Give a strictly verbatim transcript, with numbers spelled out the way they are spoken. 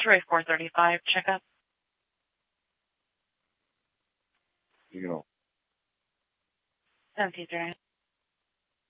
Troy four thirty-five, checkup. You know. seventeen thirty-nine.